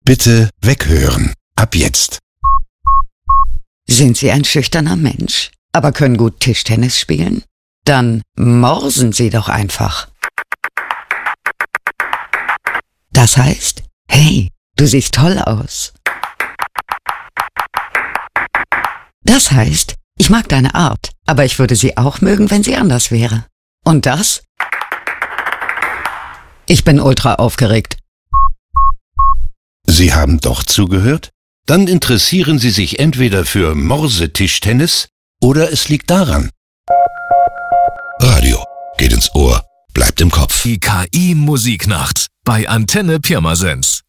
Bitte weghören. Ab jetzt. Sind Sie ein schüchterner Mensch, aber können gut Tischtennis spielen? Dann morsen Sie doch einfach. Das heißt, hey, du siehst toll aus. Das heißt, ich mag deine Art, aber ich würde sie auch mögen, wenn sie anders wäre. Und das? Ich bin ultra aufgeregt. Sie haben doch zugehört? Dann interessieren Sie sich entweder für Morsetischtennis oder es liegt daran. Radio geht ins Ohr, bleibt im Kopf. Die KI-Musiknacht bei Antenne Pirmasens.